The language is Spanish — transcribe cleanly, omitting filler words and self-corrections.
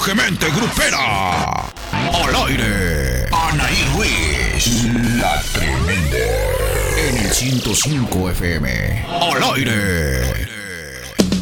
salvajemente grupera. Al aire, Anaí Ruiz, la tremenda. En el 105 FM. Al aire.